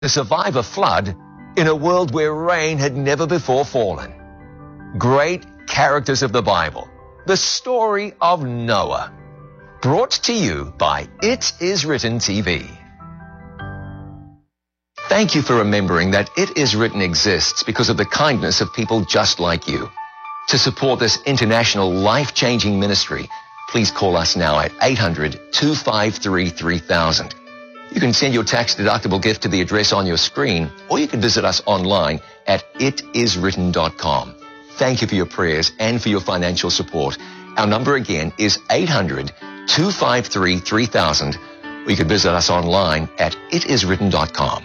to survive a flood in a world where rain had never before fallen. Great characters of the Bible. The story of Noah. Brought to you by It Is Written TV. Thank you for remembering that It Is Written exists because of the kindness of people just like you. To support this international life-changing ministry, please call us now at 800-253-3000. You can send your tax-deductible gift to the address on your screen, or you can visit us online at itiswritten.com. Thank you for your prayers and for your financial support. Our number again is 800-253-3000, or you can visit us online at itiswritten.com.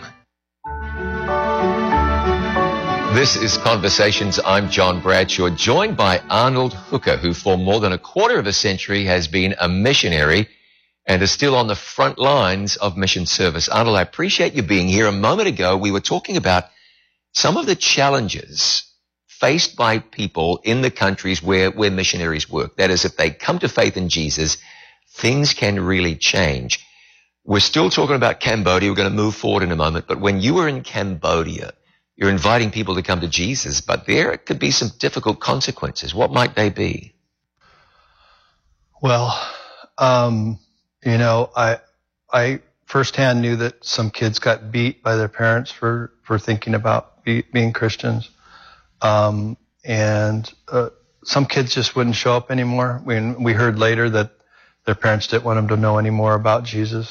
This is Conversations. I'm John Bradshaw, joined by Arnold Hooker, who for more than a quarter of a century has been a missionary and is still on the front lines of mission service. Arnold, I appreciate you being here. A moment ago, we were talking about some of the challenges faced by people in the countries where missionaries work. That is, if they come to faith in Jesus, things can really change. We're still talking about Cambodia. We're going to move forward in a moment. But when you were in Cambodia, you're inviting people to come to Jesus, but there could be some difficult consequences. What might they be? Well, I firsthand knew that some kids got beat by their parents for thinking about being Christians. And some kids just wouldn't show up anymore. We heard later that their parents didn't want them to know any more about Jesus.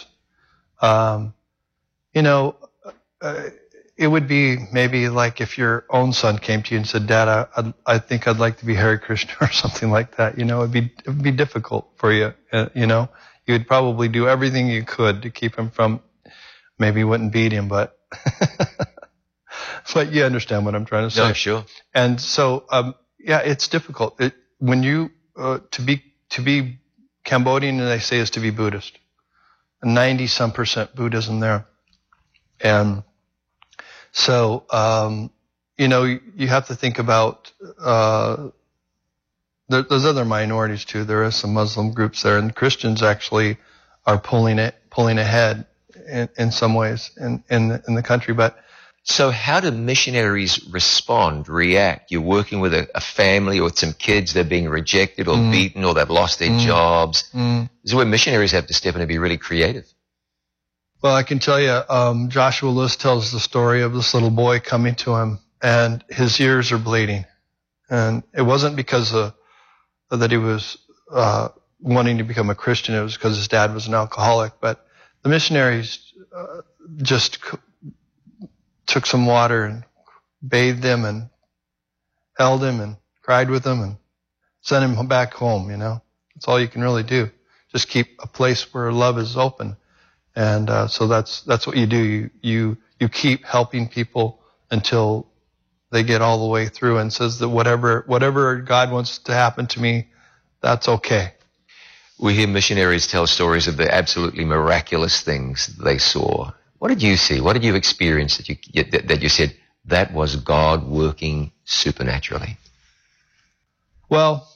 It would be maybe like if your own son came to you and said, "Dad, I think I'd like to be Hare Krishna," or something like that. It'd be difficult for you. You would probably do everything you could to keep him from. Maybe you wouldn't beat him, but but you understand what I'm trying to say. No, sure. And so, it's difficult. When you to be Cambodian, they say, is to be Buddhist. 90-some% Buddhism there, and so, you have to think about, there's other minorities too. There are some Muslim groups there, and Christians actually are pulling ahead in some ways in the country. But so how do missionaries react? You're working with a family or some kids, they're being rejected or beaten or they've lost their jobs. This is where missionaries have to step in and be really creative. Well, I can tell you, Joshua Lewis tells the story of this little boy coming to him, and his ears are bleeding. And it wasn't because that he was wanting to become a Christian. It was because his dad was an alcoholic. But the missionaries just took some water and bathed him and held him and cried with him and sent him back home. That's all you can really do. Just keep a place where love is open. And so that's what you do. You keep helping people until they get all the way through, and says that whatever God wants to happen to me, that's okay. We hear missionaries tell stories of the absolutely miraculous things they saw. What did you see? What did you experience that you said that was God working supernaturally? Well,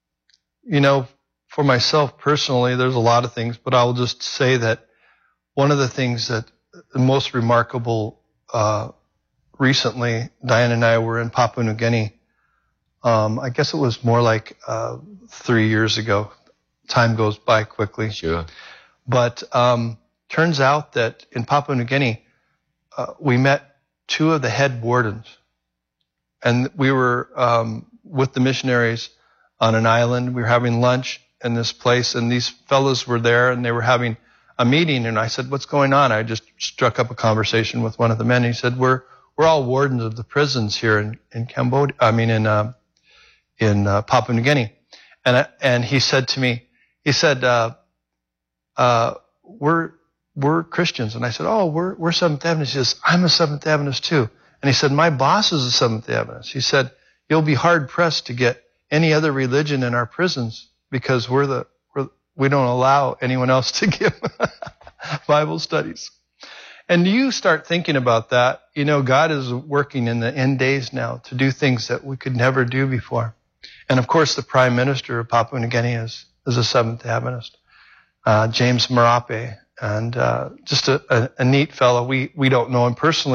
for myself personally, there's a lot of things, but I'll just say that one of the things that the most remarkable recently, Diane and I were in Papua New Guinea. I guess it was more like 3 years ago. Time goes by quickly. Sure. But turns out that in Papua New Guinea, we met two of the head wardens. And we were with the missionaries on an island. We were having lunch in this place, and these fellows were there, and they were having a meeting, and I said, "What's going on?" I just struck up a conversation with one of the men. He said, "We're all wardens of the prisons here in Cambodia. In Papua New Guinea." And he said to me, "We're Christians." And I said, "Oh, we're Seventh Adventists." He says, "I'm a Seventh Adventist too." And he said, "My boss is a Seventh Adventist." He said, "You'll be hard pressed to get any other religion in our prisons because we don't allow anyone else to give Bible studies." And you start thinking about that. God is working in the end days now to do things that we could never do before. And of course, the Prime Minister of Papua New Guinea is a Seventh Adventist, James Marape. just a neat fellow. We don't know him personally.